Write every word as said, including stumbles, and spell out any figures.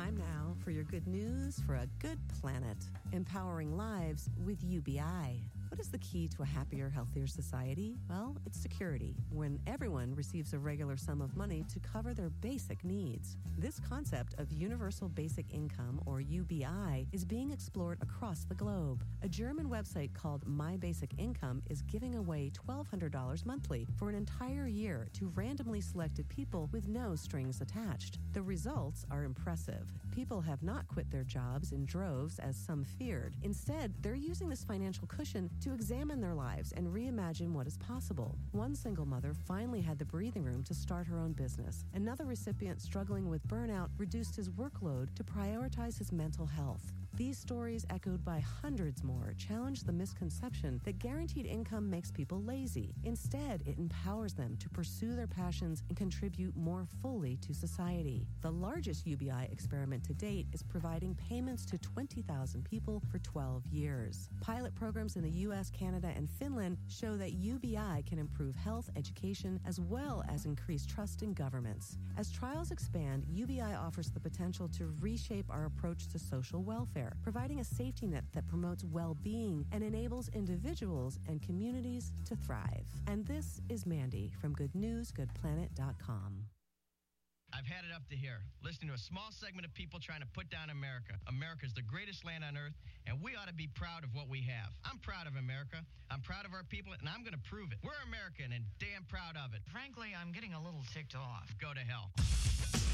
Time now for your good news for a good planet. Empowering lives with U B I. What is the key to a happier, healthier society? Well, it's security, when everyone receives a regular sum of money to cover their basic needs. This concept of universal basic income, or U B I, is being explored across the globe. A German website called My Basic Income is giving away twelve hundred dollars monthly for an entire year to randomly selected people with no strings attached. The results are impressive. People have not quit their jobs in droves as some feared. Instead, they're using this financial cushion to examine their lives and reimagine what is possible. One single mother finally had the breathing room to start her own business. Another recipient struggling with burnout reduced his workload to prioritize his mental health. These stories, echoed by hundreds more, challenge the misconception that guaranteed income makes people lazy. Instead, it empowers them to pursue their passions and contribute more fully to society. The largest U B I experiment to date is providing payments to twenty thousand people for twelve years. Pilot programs in the U S, Canada, and Finland show that U B I can improve health, education, as well as increase trust in governments. As trials expand, U B I offers the potential to reshape our approach to social welfare, providing a safety net that promotes well-being and enables individuals and communities to thrive. And this is Mandy from good news good planet dot com. I've had it up to here, listening to a small segment of people trying to put down America. America's the greatest land on earth, and we ought to be proud of what we have. I'm proud of America. I'm proud of our people, and I'm going to prove it. We're American and damn proud of it. Frankly, I'm getting a little ticked off. Go to hell.